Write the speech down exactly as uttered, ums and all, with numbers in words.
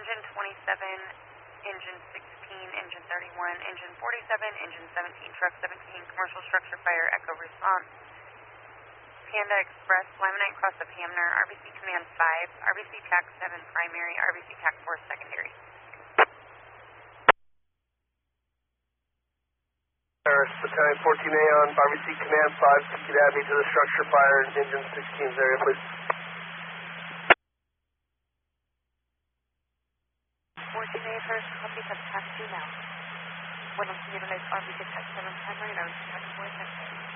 engine twenty-seven, engine sixteen, engine thirty-one, engine forty-seven, engine seventeen, truck seventeen, commercial structure fire, echo response. Panda Express, Laminite Cross of Hamner, R B C Command five, R B C T A C seven primary, R B C T A C four secondary. Paris, Battalion fourteen A on R B C Command five, can you add me to the structure fire in engine sixteen's area, please? fourteen A, Paris, copy, have T A C two now. Buenos días, R B C T A C seven primary, R B C T A C four secondary.